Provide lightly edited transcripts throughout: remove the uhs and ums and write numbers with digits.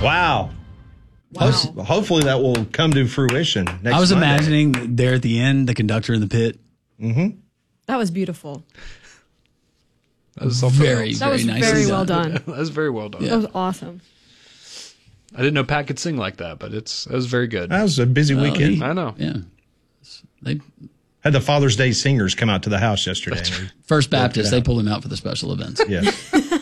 Wow. Hopefully that will come to fruition next I was Monday. imagining there at the end, the conductor in the pit. Mm-hmm. That was beautiful. That was very very well done. That was very well done. That was awesome. I didn't know Pat could sing like that, but it was very good. That was a busy weekend. I know. Yeah. They had the Father's Day singers come out to the house yesterday. First Baptist, they pull him out for the special events. Yes.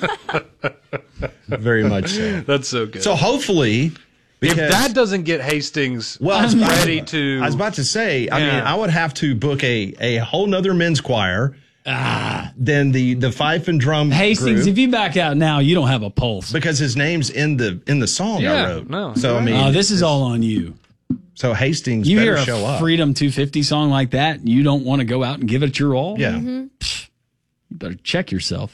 Very much so. That's so good. So hopefully, if that doesn't get Hastings ready to... I was about to say, I mean, I would have to book a whole nother men's choir. Then the fife and drum Hastings, group, if you back out now, you don't have a pulse. because his name's in the song I wrote. No, so I mean, this is all on you. So Hastings You better hear a show up. Freedom 250 song like that, you don't want to go out and give it your all? Yeah. You better check yourself.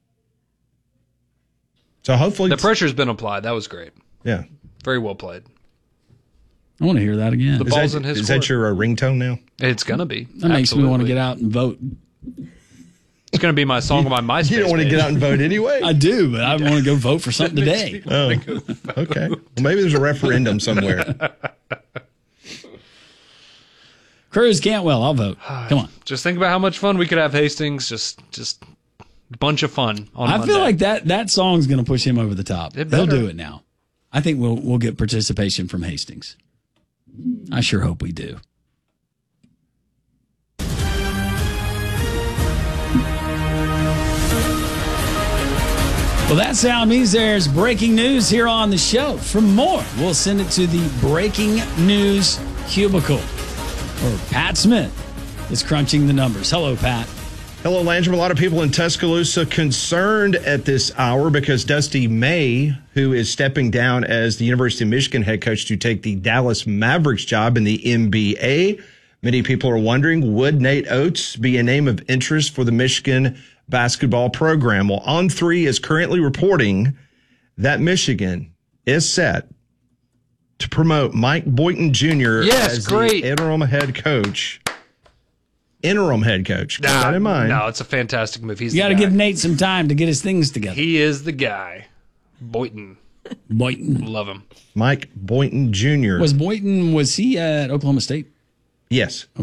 So hopefully the pressure's been applied. That was great. Yeah. Very well played. I want to hear that again. The ball's in his Is court. that your ringtone now? It's going to be. That makes me want to get out and vote. It's going to be my song on my MySpace You don't want to get out and vote anyway? I do, but I want to go vote for something today. Oh, okay. Well, maybe there's a referendum somewhere. Cruz Cantwell, I'll vote. Come on. Just think about how much fun we could have, Hastings. Just a bunch of fun on I Monday. feel like that song's going to push him over the top. It They'll better. do it now. I think we'll get participation from Hastings. I sure hope we do. Well, that sound means there's breaking news here on the show. For more, we'll send it to the breaking news cubicle, where Pat Smith is crunching the numbers. Hello, Pat. Hello, Landrum. A lot of people in Tuscaloosa concerned at this hour because Dusty May, who is stepping down as the University of Michigan head coach to take the Dallas Mavericks job in the NBA. Many people are wondering, would Nate Oates be a name of interest for the Michigan basketball program? Well, On3 is currently reporting that Michigan is set to promote Mike Boynton Jr. as the interim head coach. Keep that in mind. No, it's a fantastic move. He's You got to give Nate some time to get his things together. He is the guy. Boynton. Love him. Mike Boynton Jr. Was he at Oklahoma State? Yes.